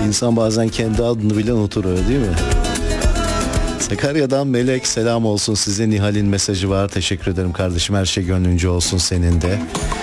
İnsan bazen kendi adını bile unutur, öyle değil mi? Sakarya'dan Melek, selam olsun size. Nihal'in mesajı var. Teşekkür ederim kardeşim. Her şey gönlünce olsun senin de.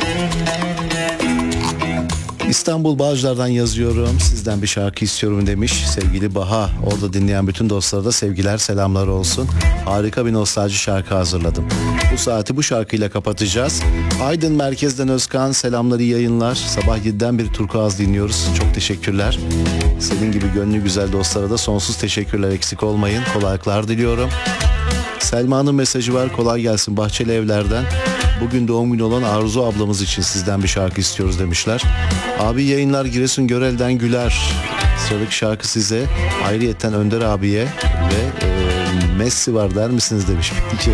İstanbul Bağcılar'dan yazıyorum. Sizden bir şarkı istiyorum demiş sevgili Baha. Orada dinleyen bütün dostlara da sevgiler, selamlar olsun. Harika bir nostalji şarkı hazırladım. Bu saati bu şarkıyla kapatacağız. Aydın Merkez'den Özkan, selamlar, iyi yayınlar. Sabah 7'den bir turkuaz dinliyoruz. Çok teşekkürler. Senin gibi gönlü güzel dostlara da sonsuz teşekkürler, eksik olmayın. Kolaylıklar diliyorum. Selma'nın mesajı var. Kolay gelsin Bahçeli Evler'den. Bugün doğum günü olan Arzu ablamız için sizden bir şarkı istiyoruz demişler. Abi yayınlar, Giresun Görel'den Güler. Sıradaki şarkı size. Ayrıyetten Önder abiye ve Messi var der misiniz demiş. İki.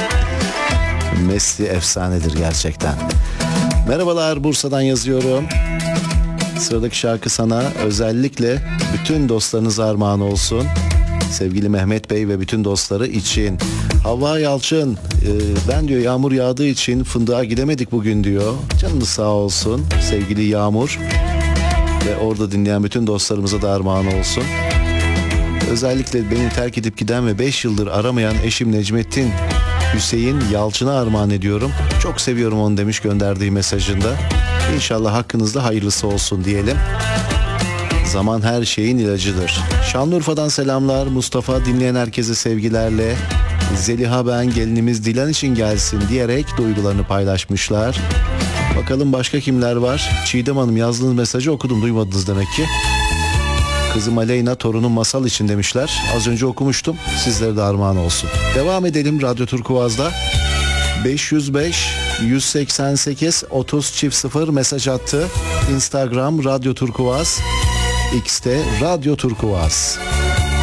Messi efsanedir gerçekten. Merhabalar, Bursa'dan yazıyorum. Sıradaki şarkı sana özellikle bütün dostlarınıza armağan olsun. Sevgili Mehmet Bey ve bütün dostları için. Havva Yalçın, ben diyor yağmur yağdığı için fındığa gidemedik bugün diyor. Canınız sağ olsun sevgili Yağmur. Ve orada dinleyen bütün dostlarımıza da armağan olsun. Özellikle beni terk edip giden ve 5 yıldır aramayan eşim Necmettin Hüseyin Yalçın'a armağan ediyorum. Çok seviyorum onu demiş gönderdiği mesajında. İnşallah hakkınızda hayırlısı olsun diyelim. Zaman her şeyin ilacıdır. Şanlıurfa'dan selamlar. Mustafa, dinleyen herkese sevgilerle. Zeliha, ben gelinimiz Dilan için gelsin diyerek duygularını paylaşmışlar. Bakalım başka kimler var? Çiğdem Hanım, yazdığınız mesajı okudum, duymadınız demek ki. Kızım Aleyna, torunum Masal için demişler. Az önce okumuştum. Sizlere de armağan olsun. Devam edelim Radyo Turkuaz'da. 505 188 30 mesaj attı. Instagram Radyo Turkuaz, X'te Radyo Turkuaz.